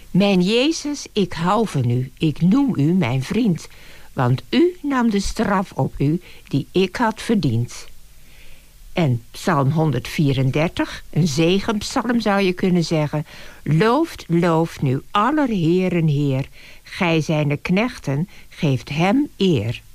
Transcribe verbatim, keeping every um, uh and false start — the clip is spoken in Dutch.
Mijn Jezus, ik hou van u, ik noem u mijn vriend, want u nam de straf op u die ik had verdiend. En Psalm honderdvierendertig, een zegenpsalm zou je kunnen zeggen. Looft, looft nu aller Heeren Heer, gij zijne knechten geeft hem eer.